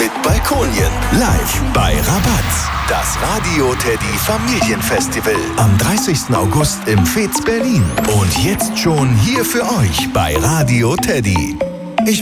mit Balkonien. Live bei Rabatz. Das Radio Teddy Familienfestival am 30. August im Veets Berlin. Und jetzt schon hier für euch bei Radio Teddy.